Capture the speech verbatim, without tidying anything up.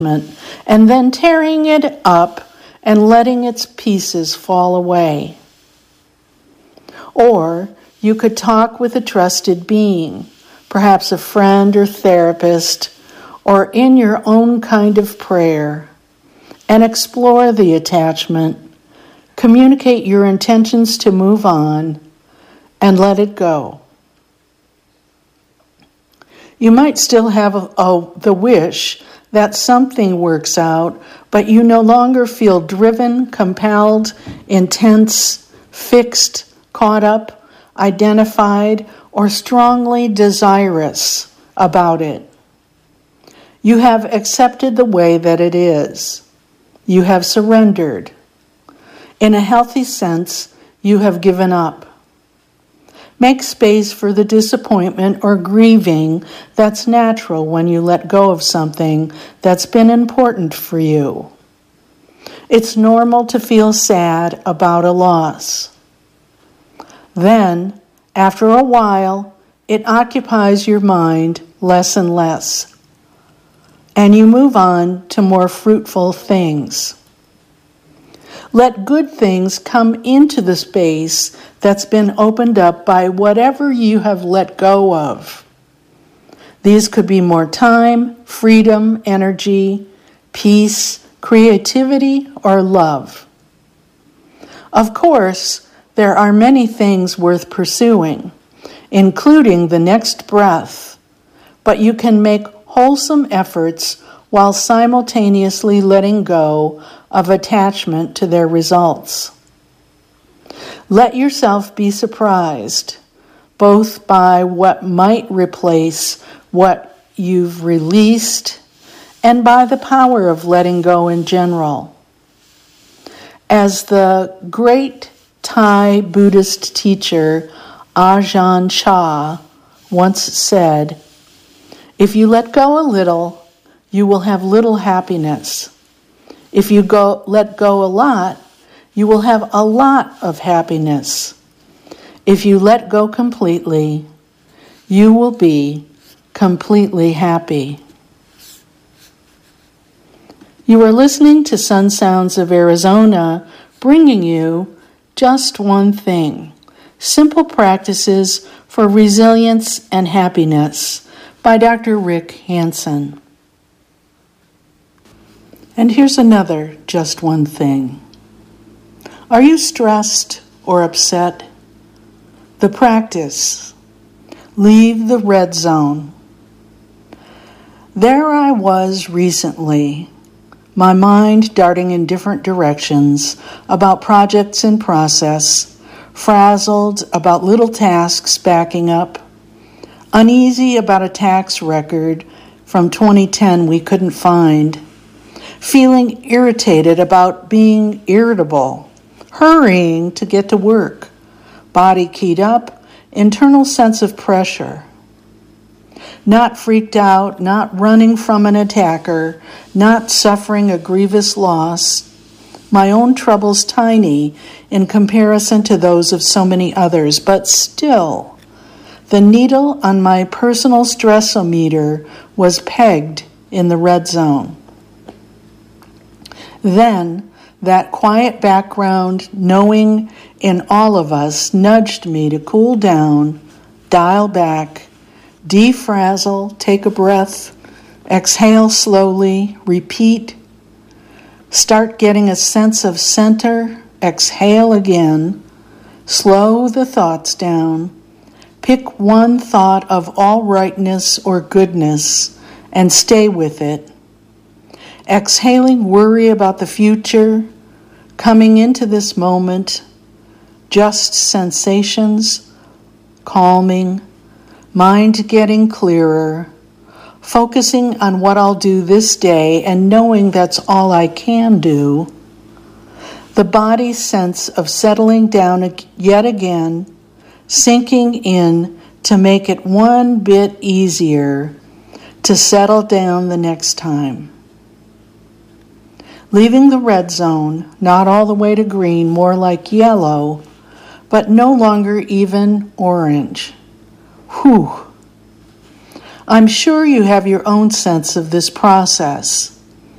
and then tearing it up and letting its pieces fall away. Or you could talk with a trusted being, perhaps a friend or therapist, or in your own kind of prayer, and explore the attachment, communicate your intentions to move on, and let it go. You might still have a, a, the wish that something works out, but you no longer feel driven, compelled, intense, fixed, caught up, identified, or strongly desirous about it. You have accepted the way that it is. You have surrendered. In a healthy sense, you have given up. Make space for the disappointment or grieving that's natural when you let go of something that's been important for you. It's normal to feel sad about a loss. Then, after a while, it occupies your mind less and less, and you move on to more fruitful things. Let good things come into the space that's been opened up by whatever you have let go of. These could be more time, freedom, energy, peace, creativity, or love. Of course, there are many things worth pursuing, including the next breath, but you can make wholesome efforts while simultaneously letting go of attachment to their results. Let yourself be surprised, both by what might replace what you've released and by the power of letting go in general. As the great Thai Buddhist teacher Ajahn Chah once said, "If you let go a little, you will have little happiness. If you go let go a lot, you will have a lot of happiness. If you let go completely, you will be completely happy." You are listening to Sun Sounds of Arizona, bringing you Just One Thing, Simple Practices for Resilience and Happiness by Doctor Rick Hanson. And here's another Just One Thing. Are you stressed or upset? The practice. Leave the red zone. There I was recently, my mind darting in different directions about projects in process, frazzled about little tasks backing up, uneasy about a tax record from twenty ten we couldn't find, feeling irritated about being irritable, hurrying to get to work, body keyed up, internal sense of pressure. Not freaked out, not running from an attacker, not suffering a grievous loss. My own troubles tiny in comparison to those of so many others, but still, the needle on my personal stressometer was pegged in the red zone. Then, that quiet background knowing in all of us nudged me to cool down, dial back, defrazzle, take a breath, exhale slowly, repeat, start getting a sense of center, exhale again, slow the thoughts down, pick one thought of all rightness or goodness and stay with it. Exhaling worry about the future, coming into this moment, just sensations, calming, mind getting clearer, focusing on what I'll do this day and knowing that's all I can do. The body's sense of settling down yet again, sinking in to make it one bit easier to settle down the next time. Leaving the red zone, not all the way to green, more like yellow, but no longer even orange. Whew. I'm sure you have your own sense of this process.